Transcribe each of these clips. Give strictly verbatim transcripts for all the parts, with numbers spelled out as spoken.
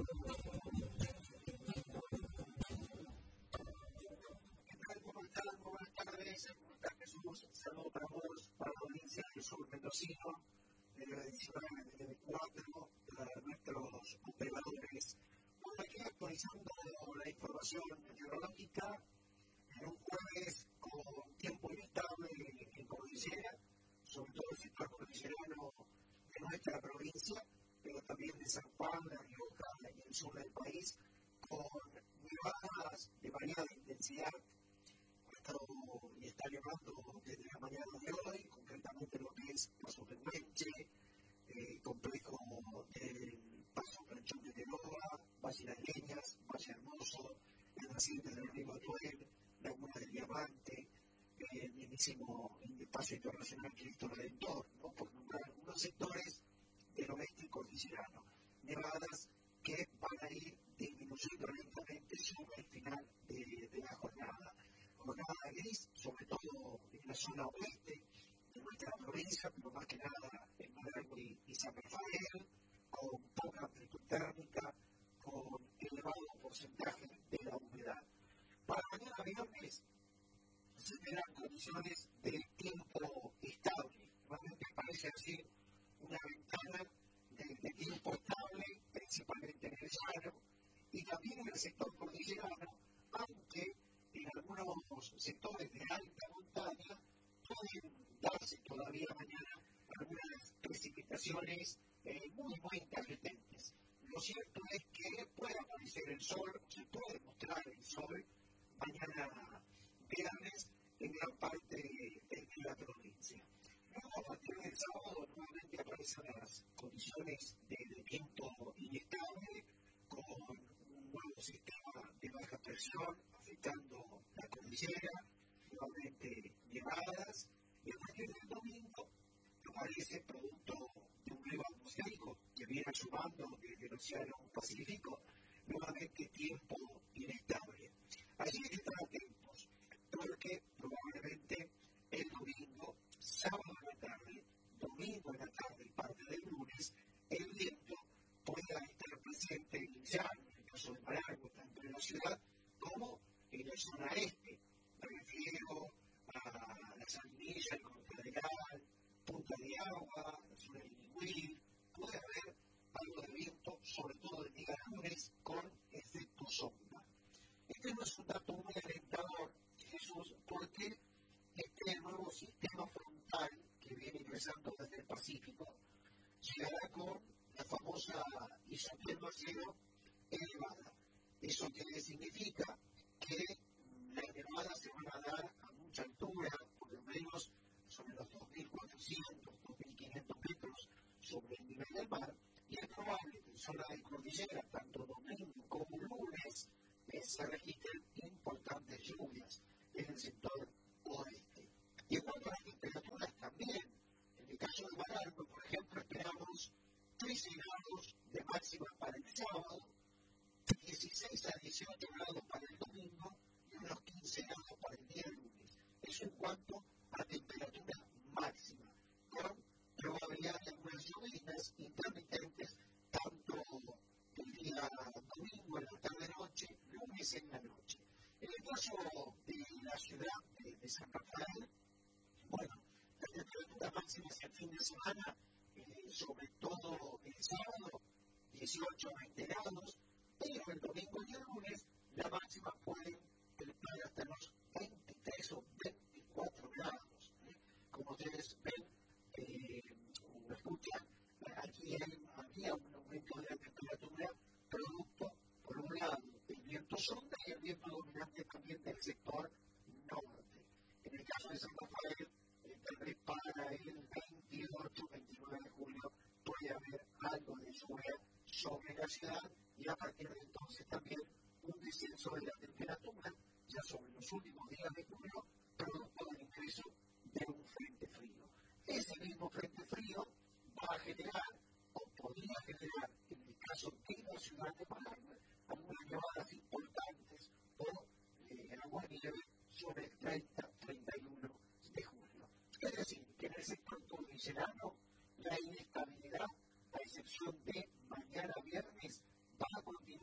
¿Cómo están? Buenas tardes. ¿Cómo está Jesús? Saludos para vos, para la audiencia del sur mendocino, de la edición de cuatro, para nuestros operadores. Bueno, aquí actualizando la información meteorológica en un jueves con tiempo inestable en cordillera, sobre todo el sector cordillerano de nuestra provincia, pero también de San Juan, La Rioja y el sur del país, con nevadas de variada intensidad. Ha estado y está nevando desde la mañana de hoy, concretamente lo que es Paso del Menche, eh, complejo del Paso Planchón de Teroa, Valle Las Leñas, Valle Hermoso, el naciente del río Atuel, Laguna del Diamante, eh, el mismísimo Paso Internacional Cristo Redentor, ¿no? Por nombrar algunos sectores del oeste cordillerano. Nevadas que van a ir disminuyendo lentamente sobre el final de, de la jornada. Jornada gris, sobre todo en la zona oeste de nuestra provincia, pero más que nada en Malargüe y, y San Rafael, con poca amplitud térmica, con elevado porcentaje de la humedad. Para mañana viernes se esperan condiciones de tiempo estable. Realmente parece así una ventana de, de tiempo estable, principalmente en el llano, y también en el sector cordillerano, aunque en algunos sectores de alta montaña pueden darse todavía mañana algunas precipitaciones eh, muy, muy intermitentes. Lo cierto es que puede aparecer el sol, se puede mostrar el sol mañana viernes en gran parte de, de la provincia. Luego, a partir del sábado, nuevamente aparecen las condiciones de, de viento inestable, con un nuevo sistema de baja presión afectando la cordillera, nuevamente nevadas, y a partir del domingo aparece producto de un río atmosférico que viene sumando desde el Océano Pacífico, nuevamente tiempo inestable. Allí hay que estar atentos, porque probablemente el domingo, sábado en la tarde, domingo en la tarde y parte del lunes, el viento pueda estar presente en el llano, en el caso de Malargüe, tanto en la ciudad como en la zona este. Me refiero a la Salinilla, el Confederal, Punta de Agua, la zona de Ñiquil. Puede haber algo de viento, sobre todo el día lunes, con efecto sombra. Este no es un dato muy alentador, Jesús, porque este nuevo sistema frontal que viene ingresando desde el Pacífico llegará con la famosa isotherma cero elevada. ¿Eso qué significa? Que las nevadas se van a dar a mucha altura, por lo menos sobre los dos mil cuatrocientos, dos mil quinientos metros sobre el nivel del mar, y es probable que en zona de cordillera, tanto domingo como lunes, eh, se registren importantes lluvias en el sector oeste. Y en cuanto a las temperaturas también, en el caso de Malargüe, por ejemplo, esperamos trece grados de máxima para el sábado, dieciséis a dieciocho grados para el domingo y unos quince grados para el día lunes. Eso en cuanto a temperatura máxima, con probabilidad de algunas lluvias intermitentes tanto el día domingo en la tarde-noche, lunes en la noche. En el caso de la ciudad de, de San Rafael, bueno, la temperatura máxima hacia el fin de semana, eh, sobre todo el sábado, dieciocho a veinte grados, pero el domingo y el lunes la máxima puede trepar hasta los veintitrés o veinticuatro grados. ¿eh? Como ustedes ven eh, o escuchan, aquí hay, había un aumento de la temperatura producto, por un lado, del viento sonda y el viento dominante también del sector norte. En el caso de San Rafael, eh, tal vez para el veintiocho, veintinueve de julio puede haber algo de lluvia sobre la ciudad y a partir de entonces también un descenso de la temperatura ya sobre los últimos días de julio, producto del ingreso de un frente frío. Ese mismo frente frío va a generar o podría generar, en el caso de la ciudad de Malargüe, algunas nevadas importantes o eh, agua nieve sobre el treinta a treinta y uno de julio. Es decir, que en el sector cordillerano la inestabilidad, a excepción de mañana viernes, va a continuar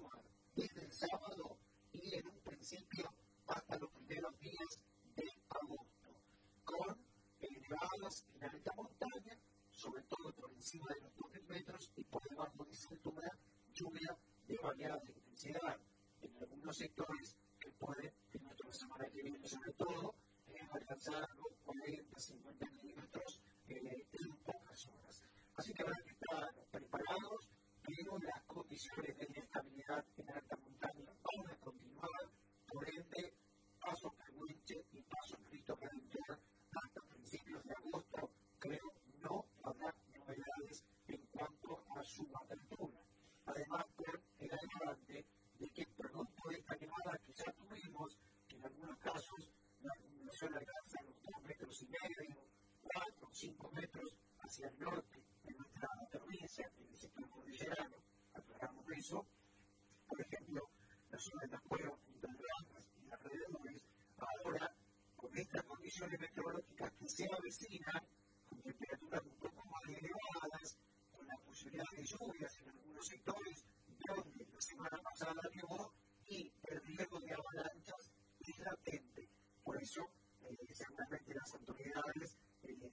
continuar desde el sábado y en un principio hasta los primeros días de agosto, con nevadas en alta montaña, sobre todo por encima de los dos mil metros y por debajo de esa altura, lluvia de variable intensidad en algunos sectores que puede en nuestra semana que viene, sobre todo, eh, alcanzar los cuarenta, cincuenta milímetros eh, en pocas horas. Así que habrá que estar preparados, pero las condiciones de inestabilidad en alta montaña van a continuar, por ende, paso Pehuenche y paso Cristo Redentor hasta principios de agosto, creo no habrá novedades en cuanto a su apertura. Además, por el agravante de que producto de esta nevada que ya tuvimos, que en algunos casos la acumulación alcanza los dos metros y medio, cuatro, cinco metros hacia el norte de nuestra provincia, en el sector cordillerano, aclaramos eso. Por ejemplo, la zona de la Cueva, Punta de Ramblas y alrededores, ahora, con estas condiciones meteorológicas que se avecinan, con temperaturas un poco más elevadas, con la posibilidad de lluvias en algunos sectores, donde la semana pasada nevó y el riesgo de avalanchas es latente. Por eso, eh, seguramente las autoridades eh,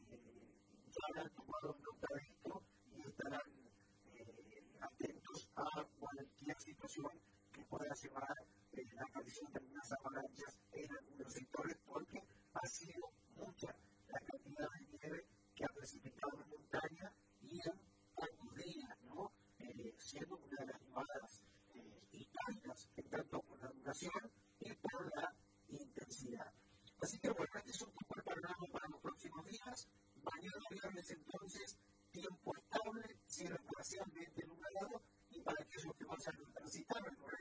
ya habrán tomado nota de esto y estarán eh, atentos a cualquier situación que pueda llevar eh, la aparición de algunas avalanchas en algunos sectores, porque ha sido mucha la cantidad de nieve que ha precipitado en montaña y en pocos días, ¿no? Eh, siendo una de las nevadas eh, históricas, en tanto por la duración y por la intensidad. Así que bueno, este es un poco el panorama para los próximos días. Mañana viernes entonces, tiempo estable, cielo parcialmente nublado, y para aquellos que vayan a transitar,